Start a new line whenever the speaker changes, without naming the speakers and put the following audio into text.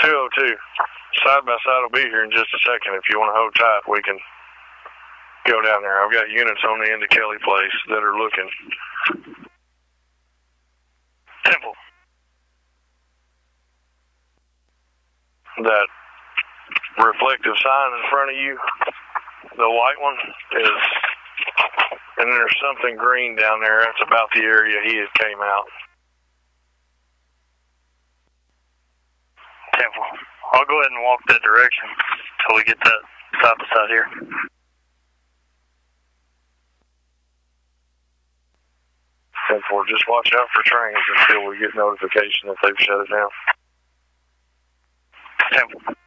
202. Side by side will be here in just a second. If you want to hold tight, we can go down there. I've got units on the end of Kelly Place that are looking.
Temple.
That reflective sign in front of you, the white one, is, and there's something green down there. That's about the area he had came out.
Temple. I'll go ahead and walk that direction until we get that side by side here.
10-4, just watch out for trains until we get notification that they've shut it down.
Temple.